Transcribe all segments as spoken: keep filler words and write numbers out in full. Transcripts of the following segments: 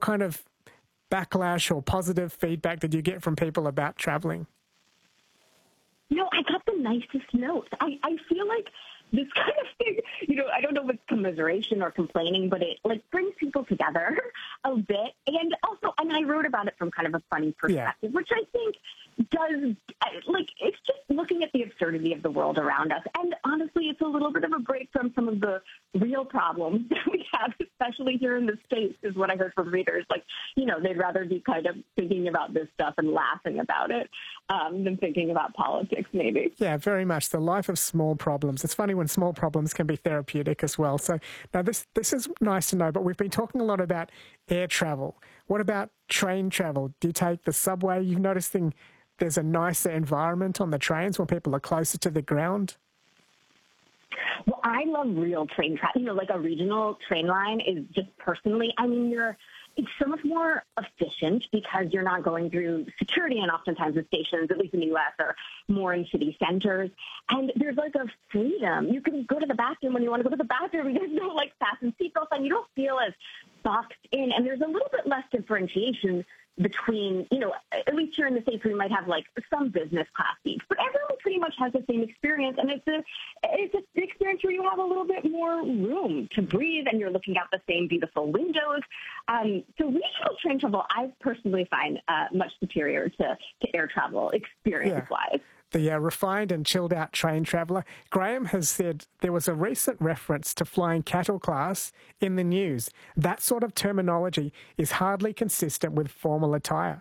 kind of backlash or positive feedback did you get from people about traveling? No, I got the nicest notes. I, I feel like this kind of thing, you know, I don't know if it's commiseration or complaining, but it like brings people together a bit. And also, and I wrote about it from kind of a funny perspective, yeah. which I think does, like, it's just looking at the absurdity of the world around us. And honestly, it's a little bit of a break from some of the real problems that we have, especially here in the States, is what I heard from readers. Like, you know, they'd rather be kind of thinking about this stuff and laughing about it um, than thinking about politics, maybe. Yeah, very much. The life of small problems. It's funny when small problems can be therapeutic as well. So now this, this is nice to know, but we've been talking a lot about air travel. What about train travel? Do you take the subway? You've noticed thing, there's a nicer environment on the trains when people are closer to the ground? Well, I love real train travel. You know, like a regional train line is just personally, I mean, you're, it's so much more efficient because you're not going through security, and oftentimes the stations, at least in the U S, are more in city centers. And there's like a freedom. You can go to the bathroom when you want to go to the bathroom. There's no like fasten seatbelts, and you don't feel as boxed in. And there's a little bit less differentiation between, you know, at least here in the States, we might have like some business class seats, but everyone pretty much has the same experience. And it's a, it's an experience where you have a little bit more room to breathe, and you're looking out the same beautiful windows. Um, so regional train travel, I personally find uh, much superior to, to air travel experience-wise. Yeah. The uh, refined and chilled-out train traveller, Graham has said there was a recent reference to flying cattle class in the news. That sort of terminology is hardly consistent with formal attire.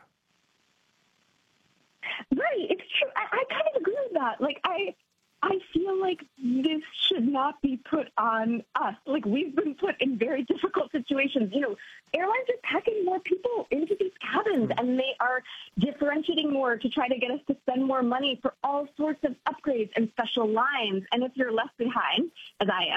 Right, it's true. I, I kind of agree with that. Like, I... I feel like this should not be put on us. Like, we've been put in very difficult situations. You know, airlines are packing more people into these cabins, and they are differentiating more to try to get us to spend more money for all sorts of upgrades and special lines. And if you're left behind, as I am,